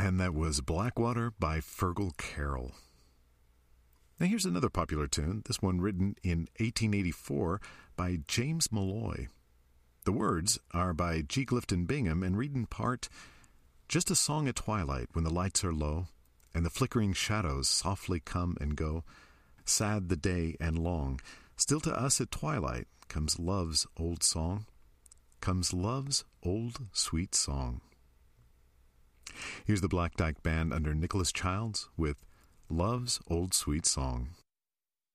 And that was Blackwater by Fergal Carroll. Now here's another popular tune, this one written in 1884 by James Malloy. The words are by G. Clifton Bingham and read in part, "Just a song at twilight when the lights are low, and the flickering shadows softly come and go. Sad the day and long, still to us at twilight comes love's old song, comes love's old sweet song." Here's the Black Dyke Band under Nicholas Childs with Love's Old Sweet Song.